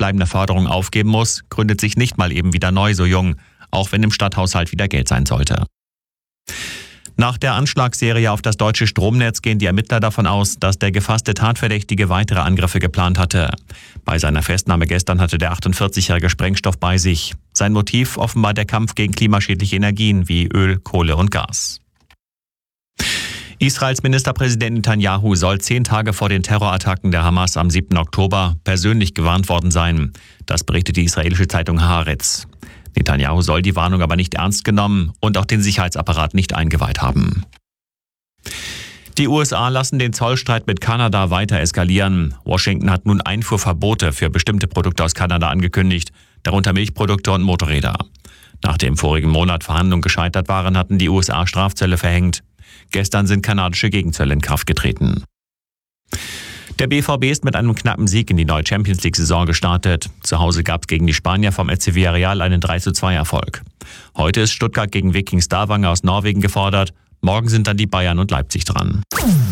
ausbleibende Förderung aufgeben muss, gründet sich nicht mal eben wieder neu so jung, auch wenn im Stadthaushalt wieder Geld sein sollte. Nach der Anschlagsserie auf das deutsche Stromnetz gehen die Ermittler davon aus, dass der gefasste Tatverdächtige weitere Angriffe geplant hatte. Bei seiner Festnahme gestern hatte der 48-jährige Sprengstoff bei sich. Sein Motiv offenbar der Kampf gegen klimaschädliche Energien wie Öl, Kohle und Gas. Israels Ministerpräsident Netanyahu soll 10 Tage vor den Terrorattacken der Hamas am 7. Oktober persönlich gewarnt worden sein. Das berichtet die israelische Zeitung Haaretz. Netanyahu soll die Warnung aber nicht ernst genommen und auch den Sicherheitsapparat nicht eingeweiht haben. Die USA lassen den Zollstreit mit Kanada weiter eskalieren. Washington hat nun Einfuhrverbote für bestimmte Produkte aus Kanada angekündigt, darunter Milchprodukte und Motorräder. Nachdem im vorigen Monat Verhandlungen gescheitert waren, hatten die USA Strafzölle verhängt. Gestern sind kanadische Gegenzölle in Kraft getreten. Der BVB ist mit einem knappen Sieg in die neue Champions-League-Saison gestartet. Zu Hause gab es gegen die Spanier vom FC Villarreal einen 3:2-Erfolg. Heute ist Stuttgart gegen Viking Stavanger aus Norwegen gefordert. Morgen sind dann die Bayern und Leipzig dran.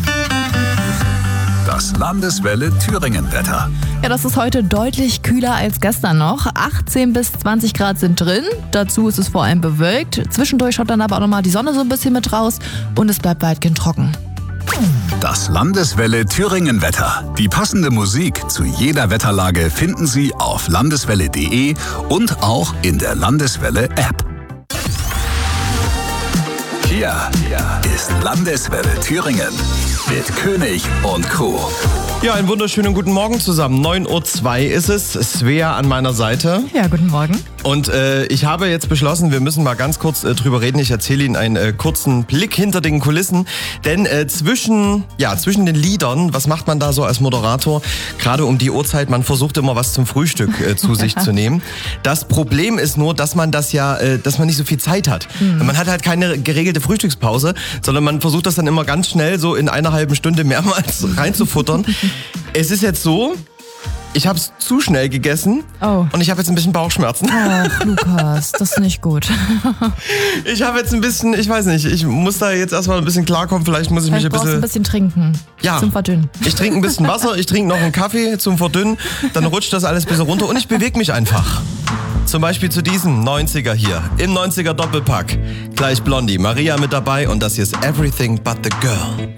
Das Landeswelle Thüringen-Wetter. Ja, das ist heute deutlich kühler als gestern noch. 18 bis 20 Grad sind drin. Dazu ist es vor allem bewölkt. Zwischendurch schaut dann aber auch nochmal die Sonne so ein bisschen mit raus und es bleibt weitgehend trocken. Das Landeswelle Thüringen-Wetter. Die passende Musik zu jeder Wetterlage finden Sie auf landeswelle.de und auch in der Landeswelle-App. Hier ist Landeswelle Thüringen mit König und Co. Ja, einen wunderschönen guten Morgen zusammen. 9:02 Uhr ist es. Svea an meiner Seite. Ja, guten Morgen. Und ich habe jetzt beschlossen, wir müssen mal ganz kurz drüber reden. Ich erzähle Ihnen einen kurzen Blick hinter den Kulissen. Denn zwischen den Liedern, was macht man da so als Moderator? Gerade um die Uhrzeit, man versucht immer was zum Frühstück zu sich zu nehmen. Das Problem ist nur, dass man dass man nicht so viel Zeit hat. Man hat halt keine geregelte Frühstückspause, sondern man versucht das dann immer ganz schnell so in einer halben Stunde mehrmals reinzufuttern. Es ist jetzt so, ich habe es zu schnell gegessen und ich habe jetzt ein bisschen Bauchschmerzen. Ach, Lukas, das ist nicht gut. Ich habe jetzt ein bisschen, ich weiß nicht, ich muss da jetzt erstmal ein bisschen klarkommen. Vielleicht muss ich mich ein bisschen trinken zum Verdünnen. Ich trinke ein bisschen Wasser, ich trinke noch einen Kaffee zum Verdünnen, dann rutscht das alles ein bisschen runter und ich bewege mich einfach. Zum Beispiel zu diesem 90er hier, im 90er Doppelpack. Gleich Blondie, Maria mit dabei und das hier ist Everything But The Girl.